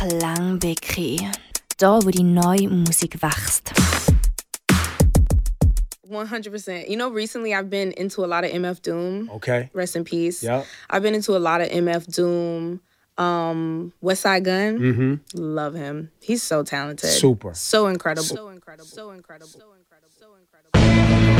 Klangbecke. Da, wo die neue Musik wächst. 100%. You know, recently I've been into a lot of MF Doom. Okay. Rest in peace. Yeah. I've been into a lot of MF Doom. West Side Gun. Mm-hmm. Love him. He's so talented. Super. So incredible. So incredible. So incredible. So incredible. So incredible.